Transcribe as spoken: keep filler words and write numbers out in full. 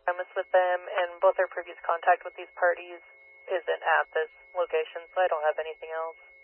premise with them, and both our previous contact with these parties isn't at this location, so I don't have anything else.